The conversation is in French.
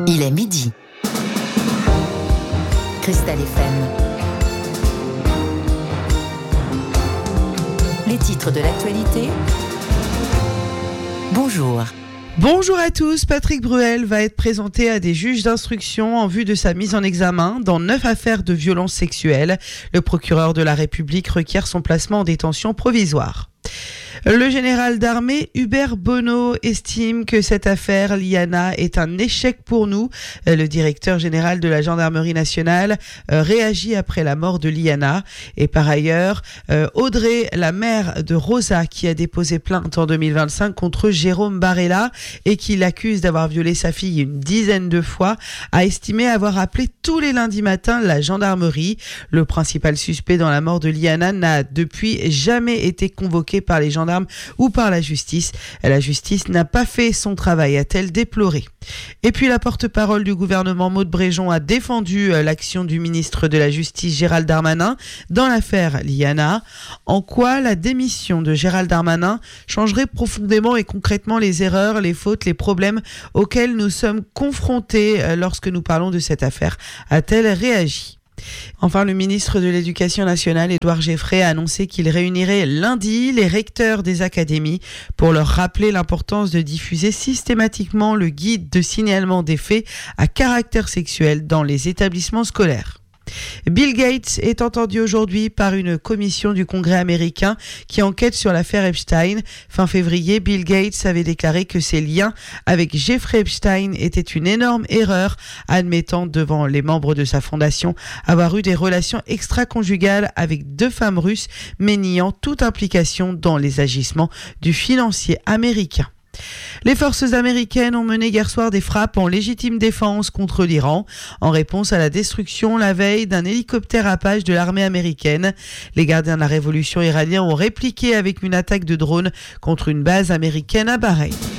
Il est midi. Cristal FM. Les titres de l'actualité. Bonjour. Bonjour à tous, Patrick Bruel va être présenté à des juges d'instruction en vue de sa mise en examen dans 9 affaires de violences sexuelles. Le procureur de la République requiert son placement en détention provisoire. Le général d'armée Hubert Bonneau estime que cette affaire Liana est un échec pour nous. Le directeur général de la gendarmerie nationale réagit après la mort de Liana. Et par ailleurs, Audrey, la mère de Rosa, qui a déposé plainte en 2025 contre Jérôme Barella et qui l'accuse d'avoir violé sa fille une dizaine de fois, a estimé avoir appelé tous les lundis matins la gendarmerie. Le principal suspect dans la mort de Liana n'a depuis jamais été convoqué par les gendarmes ou par la justice. La justice n'a pas fait son travail, a-t-elle déploré. Et puis la porte-parole du gouvernement Maud Bréjon a défendu l'action du ministre de la Justice Gérald Darmanin dans l'affaire Liana. En quoi la démission de Gérald Darmanin changerait profondément et concrètement les erreurs, les fautes, les problèmes auxquels nous sommes confrontés lorsque nous parlons de cette affaire, a-t-elle réagi. Enfin, le ministre de l'Éducation nationale, Édouard Geoffrey, a annoncé qu'il réunirait lundi les recteurs des académies pour leur rappeler l'importance de diffuser systématiquement le guide de signalement des faits à caractère sexuel dans les établissements scolaires. Bill Gates est entendu aujourd'hui par une commission du Congrès américain qui enquête sur l'affaire Epstein. Fin février, Bill Gates avait déclaré que ses liens avec Jeffrey Epstein étaient une énorme erreur, admettant devant les membres de sa fondation avoir eu des relations extra-conjugales avec 2 femmes russes, mais niant toute implication dans les agissements du financier américain. Les forces américaines ont mené hier soir des frappes en légitime défense contre l'Iran, en réponse à la destruction la veille d'un hélicoptère Apache de l'armée américaine. Les gardiens de la révolution iranienne ont répliqué avec une attaque de drone contre une base américaine à Bahreïn.